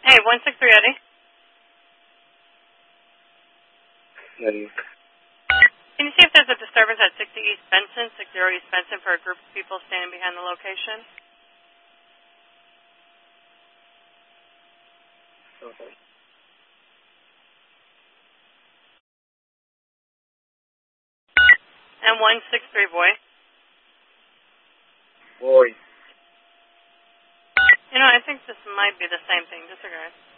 Hey, 163 Eddie. Eddie. Can you see if there's a disturbance at 60 East Benson, 60 East Benson, for a group of people standing behind the location? Okay. And 163 boy. Boy. You know, I think this might be the same thing. Disregard.